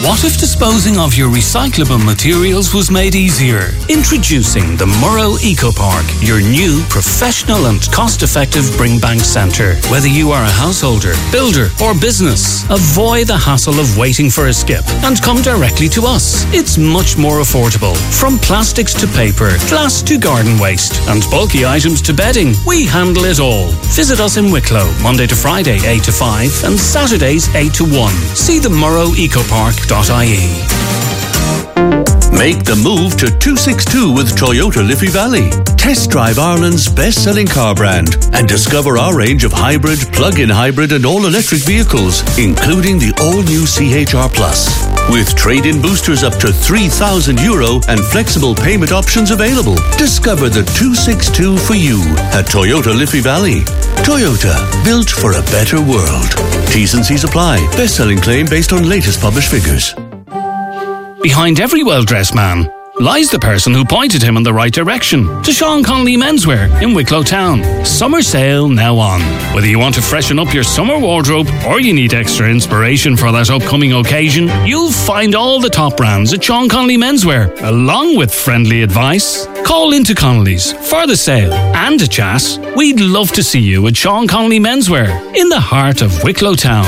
What if disposing of your recyclable materials was made easier? Introducing the Murrow Eco Park, your new professional and cost-effective bring bank centre. Whether you are a householder, builder or business, avoid the hassle of waiting for a skip and come directly to us. It's much more affordable. From plastics to paper, glass to garden waste and bulky items to bedding, we handle it all. Visit us in Wicklow, Monday to Friday 8 to 5 and Saturdays 8 to 1. See the murrowecopark.ie. Make the move to 262 with Toyota Liffey Valley. Test drive Ireland's best-selling car brand and discover our range of hybrid, plug-in hybrid and all-electric vehicles, including the all-new CHR Plus. With trade-in boosters up to €3,000 and flexible payment options available. Discover the 262 for you at Toyota Liffey Valley. Toyota, built for a better world. T's and C's apply. Best-selling claim based on latest published figures. Behind every well-dressed man lies the person who pointed him in the right direction. To Sean Connolly Menswear in Wicklow Town. Summer sale now on. Whether you want to freshen up your summer wardrobe or you need extra inspiration for that upcoming occasion, you'll find all the top brands at Sean Connolly Menswear, along with friendly advice. Call into Connolly's for the sale and a chat. We'd love to see you at Sean Connolly Menswear in the heart of Wicklow Town.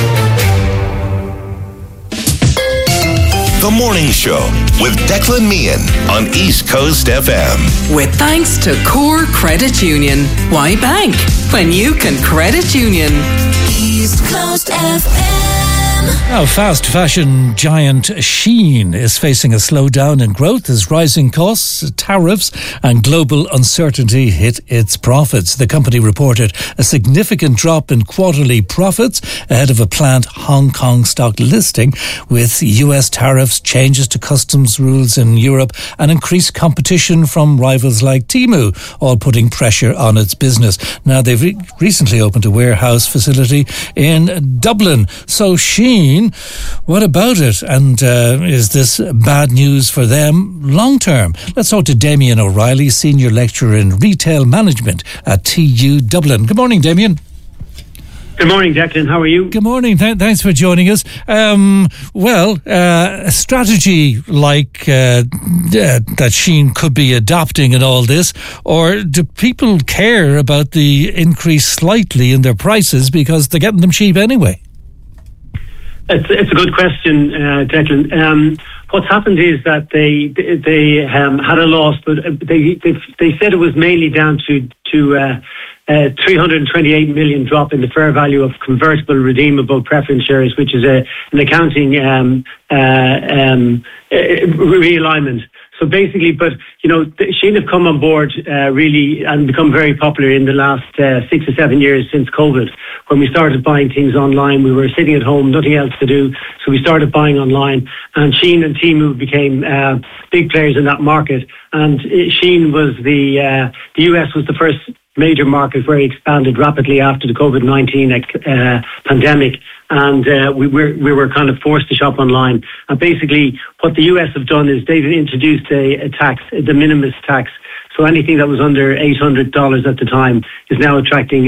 The Morning Show with Declan Meehan on East Coast FM. With thanks to Core Credit Union. Why bank when you can credit union? East Coast FM. Now, fast fashion giant Shein is facing a slowdown in growth as rising costs, tariffs and global uncertainty hit its profits. The company reported a significant drop in quarterly profits ahead of a planned Hong Kong stock listing, with US tariffs, changes to customs rules in Europe and increased competition from rivals like Temu, all putting pressure on its business. Now, they've recently opened a warehouse facility in Dublin. So Shein, what about it? And is this bad news for them long term? Let's talk to Damien O'Reilly, Senior Lecturer in Retail Management at TU Dublin. Good morning, Damien. Good morning, Declan. How are you? Good morning. Thanks for joining us. A strategy like that Shein could be adopting in all this, or do people care about the increase slightly in their prices because they're getting them cheap anyway? It's a good question, Declan. What's happened is that they had a loss, but they said it was mainly down to 328 million drop in the fair value of convertible redeemable preference shares, which is an accounting realignment. So basically, but Shein have come on board really and become very popular in the last 6 or 7 years since COVID. When we started buying things online, we were sitting at home, nothing else to do, so we started buying online. And Shein and Temu became big players in that market. And Shein was the US was the first major market where it expanded rapidly after the COVID-19 pandemic. And we were kind of forced to shop online. And basically, what the US have done is they've introduced a tax, a de minimis tax. So anything that was under $800 at the time is now attracting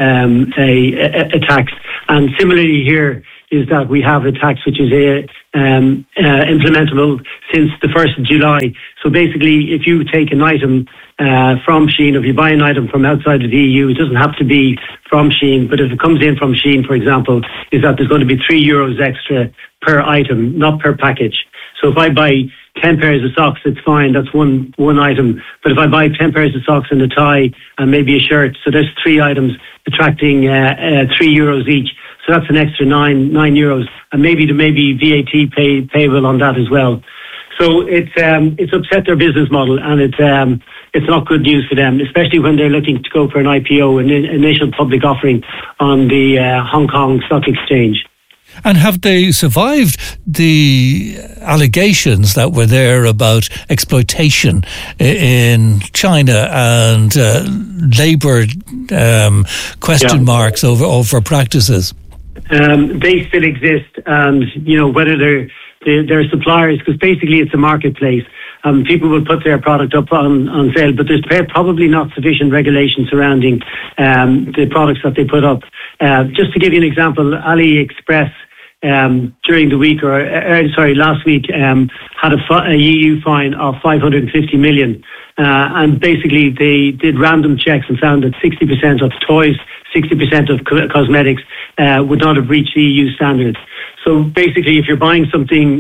a tax. And similarly here is that we have a tax which is implementable since the 1st of July. So basically, if you take an item from Shein, if you buy an item from outside of the EU, it doesn't have to be from Shein, but if it comes in from Shein, for example, is that there's going to be €3 extra per item, not per package. So if I buy 10 pairs of socks, it's fine, that's one item. But if I buy 10 pairs of socks and a tie and maybe a shirt, so there's 3 items attracting €3 each. So that's an extra €9, and maybe there may be VAT payable on that as well. So it's upset their business model, and it's not good news for them, especially when they're looking to go for an IPO, an initial public offering on the Hong Kong Stock Exchange. And have they survived the allegations that were there about exploitation in China and labour question marks over practices? They still exist, and whether they're suppliers, because basically it's a marketplace. People will put their product up on sale, but there's probably not sufficient regulation surrounding the products that they put up. Just to give you an example, AliExpress during the week, last week, had a EU fine of 550 million. And basically they did random checks and found that 60% of toys, 60% of cosmetics would not have reached EU standards. So basically, if you're buying something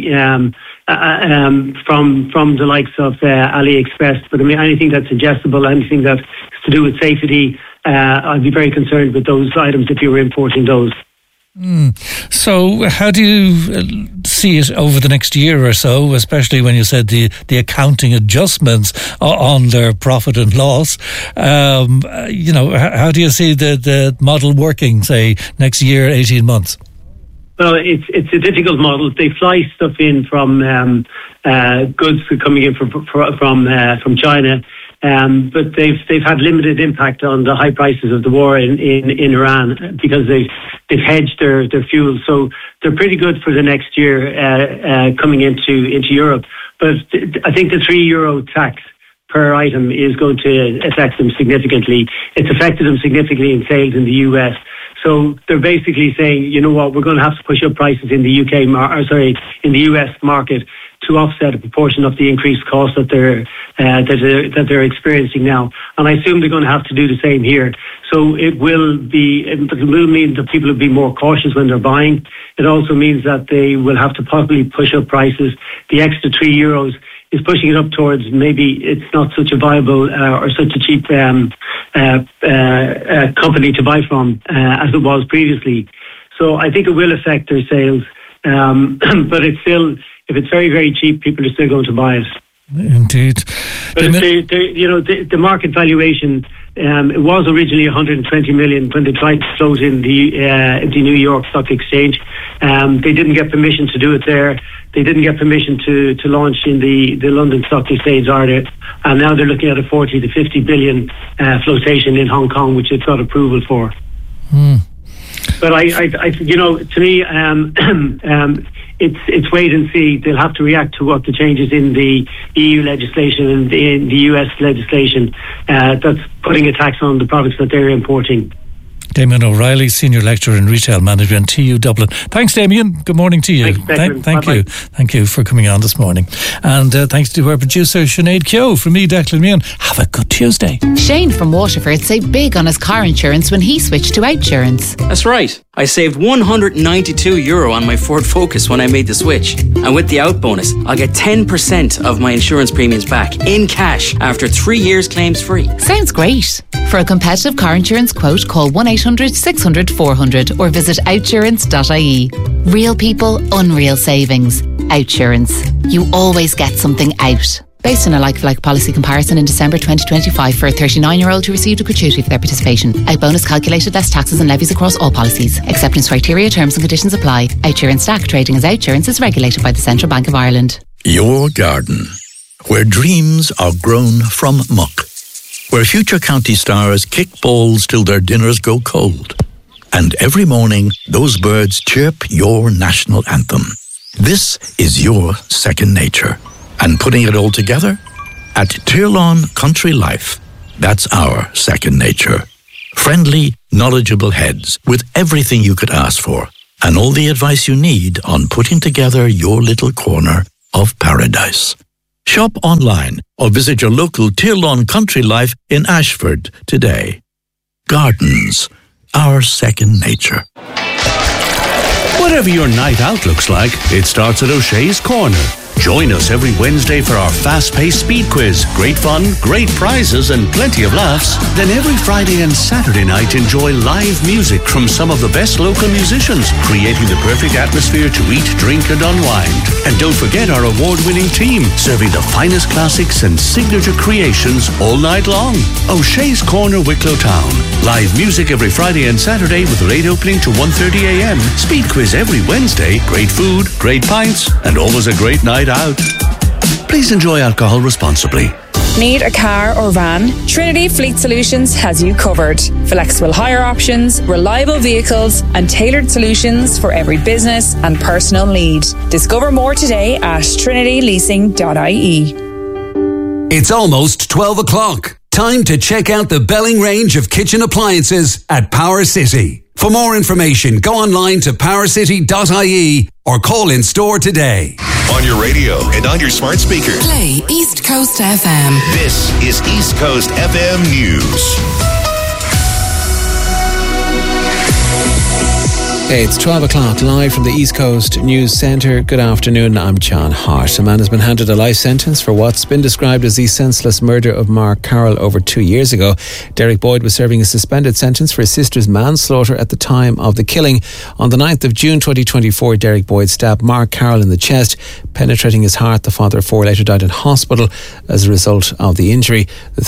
from the likes of AliExpress, but I mean anything that's ingestible, anything that's to do with safety, I'd be very concerned with those items if you were importing those. So how do you see it over the next year or so, especially when you said the accounting adjustments on their profit and loss? How do you see the model working, say, next year, 18 months? Well, it's a difficult model. They fly stuff in from goods coming in from China. But they've had limited impact on the high prices of the war in Iran because they've hedged their fuel, so they're pretty good for the next year coming into Europe. But I think the €3 tax per item is going to affect them significantly. It's affected them significantly in sales in the US. So they're basically saying, you know what, we're going to have to push up prices in the in the US market to offset a proportion of the increased costs that they're experiencing now. And I assume they're going to have to do the same here. So it will mean that people will be more cautious when they're buying. It also means that they will have to possibly push up prices. The extra €3 is pushing it up towards maybe it's not such a viable or such a cheap company to buy from as it was previously. So I think it will affect their sales. But it's still, if it's very, very cheap, people are still going to buy it. Indeed. But the market valuation, it was originally 120 million when they tried to float in the New York Stock Exchange. They didn't get permission to do it there. They didn't get permission to launch in the London Stock Exchange either. And now they're looking at a 40 to 50 billion flotation in Hong Kong, which they've got approval for. But to me, it's wait and see. They'll have to react to what the changes in the EU legislation and in the US legislation that's putting a tax on the products that they're importing. Damien O'Reilly, Senior Lecturer in Retail Management, TU Dublin. Thanks, Damien. Good morning to you. Thank you. Thank you for coming on this morning. And thanks to our producer, Sinead Keogh. From me, Declan Meehan. Have a good Tuesday. Shane from Waterford saved big on his car insurance when he switched to Outsurance. That's right. I saved €192 on my Ford Focus when I made the switch. And with the out bonus, I'll get 10% of my insurance premiums back in cash after 3 years claims free. Sounds great. For a competitive car insurance quote, call 1-800-600-400 or visit outsurance.ie. Real people, unreal savings. Outsurance. You always get something out. Based on a like-for-like policy comparison in December 2025 for a 39-year-old who received a gratuity for their participation. Out bonus calculated less taxes and levies across all policies. Acceptance criteria, terms and conditions apply. Outsurance Stack trading as Outsurance is regulated by the Central Bank of Ireland. Your garden, where dreams are grown from muck. Where future county stars kick balls till their dinners go cold. And every morning, those birds chirp your national anthem. This is your second nature. And putting it all together? At Tirlawn Country Life, that's our second nature. Friendly, knowledgeable heads with everything you could ask for. And all the advice you need on putting together your little corner of paradise. Shop online or visit your local Tirlawn Country Life in Ashford today. Gardens, our second nature. Whatever your night out looks like, it starts at O'Shea's Corner. Join us every Wednesday for our fast-paced speed quiz. Great fun, great prizes and plenty of laughs. Then every Friday and Saturday night enjoy live music from some of the best local musicians, creating the perfect atmosphere to eat, drink and unwind. And don't forget our award-winning team, serving the finest classics and signature creations all night long. O'Shea's Corner, Wicklow Town. Live music every Friday and Saturday with late opening to 1:30am. Speed quiz every Wednesday. Great food, great pints and always a great night out. Please enjoy alcohol responsibly. Need a car or van? Trinity Fleet Solutions has you covered. Flexible hire options, reliable vehicles and tailored solutions for every business and personal need. Discover more today at trinityleasing.ie. It's almost 12 o'clock. time to check out the Belling range of kitchen appliances at Power City. For more information, go online to powercity.ie or call in store today. On your radio and on your smart speaker. Play East Coast FM. This is East Coast FM News. Hey, it's 12 o'clock, live from the East Coast News Centre. Good afternoon, I'm John Hart. A man has been handed a life sentence for what's been described as the senseless murder of Mark Carroll over 2 years ago. Derek Boyd was serving a suspended sentence for his sister's manslaughter at the time of the killing. On the 9th of June 2024, Derek Boyd stabbed Mark Carroll in the chest, penetrating his heart. The father of four later died in hospital as a result of the injury. The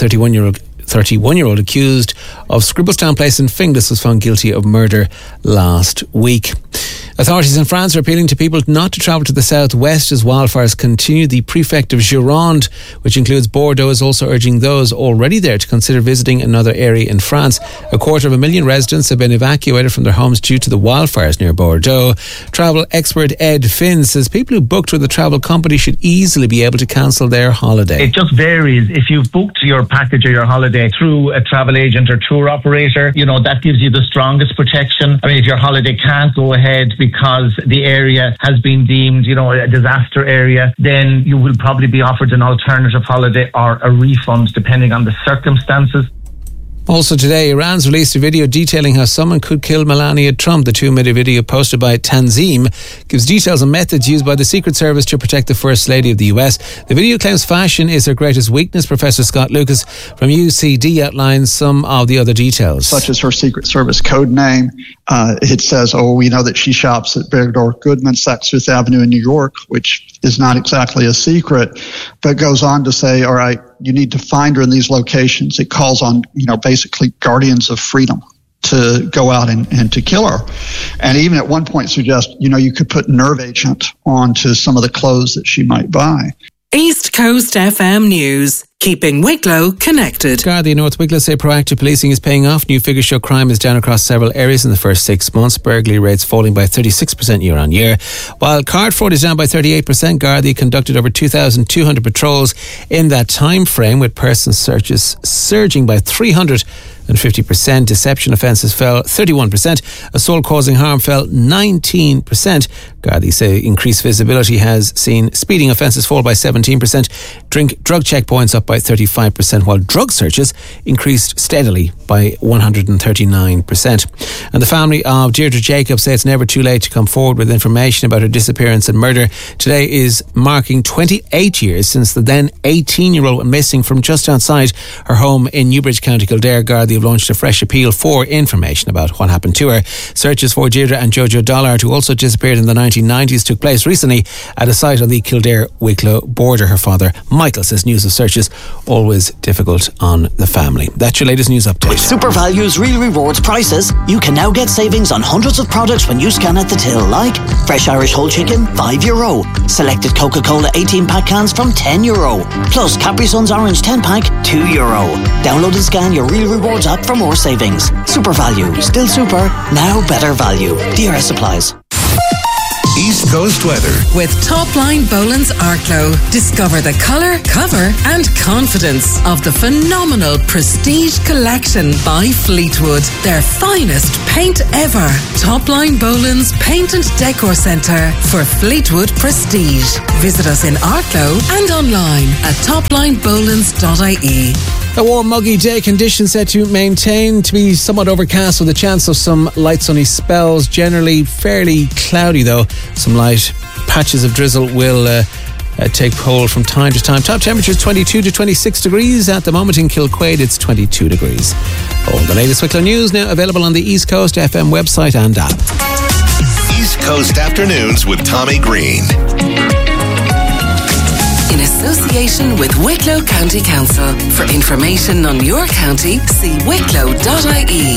31-year-old accused of Scribblestown Place in Finglas was found guilty of murder last week. Authorities in France are appealing to people not to travel to the southwest as wildfires continue. The prefect of Gironde, which includes Bordeaux, is also urging those already there to consider visiting another area in France. 250,000 residents have been evacuated from their homes due to the wildfires near Bordeaux. Travel expert Ed Finn says people who booked with a travel company should easily be able to cancel their holiday. It just varies. If you've booked your package or your holiday through a travel agent or tour operator, that gives you the strongest protection. I mean, if your holiday can't go ahead because the area has been deemed, a disaster area, then you will probably be offered an alternative holiday or a refund depending on the circumstances. Also today, Iran's released a video detailing how someone could kill Melania Trump. The 2-minute video posted by Tanzim gives details on methods used by the Secret Service to protect the First Lady of the US. The video claims fashion is her greatest weakness. Professor Scott Lucas from UCD outlines some of the other details. Such as her Secret Service code name. It says, we know that she shops at Bergdorf Goodman, Saks Fifth Avenue in New York, which is not exactly a secret, but goes on to say, all right, you need to find her in these locations. It calls on, basically guardians of freedom to go out and to kill her. And even at one point suggest, you could put nerve agent onto some of the clothes that she might buy. East Coast FM News. Keeping Wicklow connected. Gardaí North Wicklow say proactive policing is paying off. New figures show crime is down across several areas in the first 6 months. Burglary rates falling by 36% year on year. While card fraud is down by 38%, Gardaí conducted over 2,200 patrols in that time frame, with person searches surging by 350%. Deception offences fell 31%. Assault causing harm fell 19%. Gardaí say increased visibility has seen speeding offences fall by 17%. Drug checkpoints up by 35%, while drug searches increased steadily by 139%. And the family of Deirdre Jacobs say it's never too late to come forward with information about her disappearance and murder. Today is marking 28 years since the then 18-year-old went missing from just outside her home in Newbridge, County Kildare. Gardaí have launched a fresh appeal for information about what happened to her. Searches for Deirdre and Jojo Dollard, who also disappeared in the 1990s, took place recently at a site on the Kildare-Wicklow border. Her father, Michael, says news of searches always difficult on the family. That's your latest news update. With SuperValue's Real Rewards prices, you can now get savings on hundreds of products when you scan at the till, like fresh Irish whole chicken, €5. Selected Coca-Cola 18-pack cans from €10. Plus Capri Sun's Orange 10-pack, €2. Download and scan your Real Rewards app for more savings. SuperValu, still super, now better value. DRS applies. East Coast weather. With Topline Boland's Arklow. Discover the colour, cover and confidence of the phenomenal Prestige Collection by Fleetwood. Their finest paint ever. Topline Boland's Paint and Decor Centre for Fleetwood Prestige. Visit us in Arklow and online at toplinebolans.ie. A warm, muggy day, conditions set to maintain to be somewhat overcast with a chance of some light sunny spells. Generally fairly cloudy though. Some light patches of drizzle will take hold from time to time. Top temperatures 22 to 26 degrees. At the moment in Kilquade it's 22 degrees. All the latest Wicklow news now available on the East Coast FM website and app. East Coast Afternoons with Tommy Green. In association with Wicklow County Council. For information on your county, see wicklow.ie.